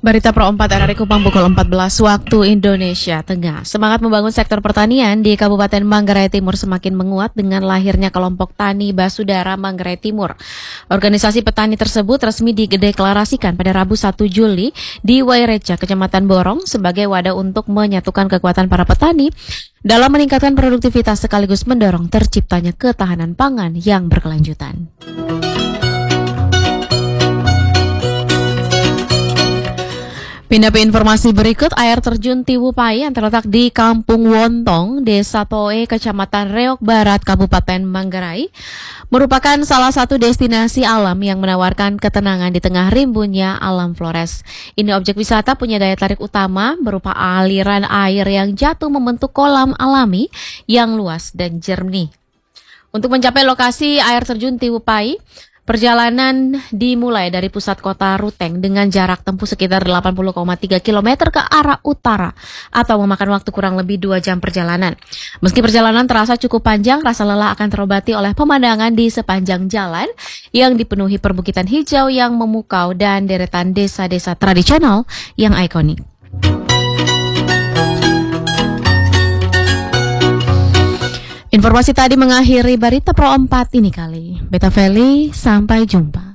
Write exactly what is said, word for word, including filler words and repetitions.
Berita Pro empat R R I Kupang pukul empat belas waktu Indonesia Tengah. Semangat membangun sektor pertanian di Kabupaten Manggarai Timur semakin menguat dengan lahirnya kelompok tani Basudara Manggarai Timur. Organisasi petani tersebut resmi dideklarasikan pada Rabu satu Juli di Waireca, Kecamatan Borong sebagai wadah untuk menyatukan kekuatan para petani dalam meningkatkan produktivitas sekaligus mendorong terciptanya ketahanan pangan yang berkelanjutan. Pindah ke informasi berikut, air terjun Tiwupai yang terletak di Kampung Wontong, Desa Toe, Kecamatan Reok Barat, Kabupaten Manggarai, merupakan salah satu destinasi alam yang menawarkan ketenangan di tengah rimbunnya alam flores. Ini objek wisata punya daya tarik utama berupa aliran air yang jatuh membentuk kolam alami yang luas dan jernih. Untuk mencapai lokasi air terjun Tiwupai, perjalanan dimulai dari pusat kota Ruteng dengan jarak tempuh sekitar delapan puluh koma tiga kilometer ke arah utara atau memakan waktu kurang lebih dua jam perjalanan. Meski perjalanan terasa cukup panjang, rasa lelah akan terobati oleh pemandangan di sepanjang jalan yang dipenuhi perbukitan hijau yang memukau dan deretan desa-desa tradisional yang ikonik. Informasi tadi mengakhiri Berita Pro empat ini kali. Beta Feli, sampai jumpa.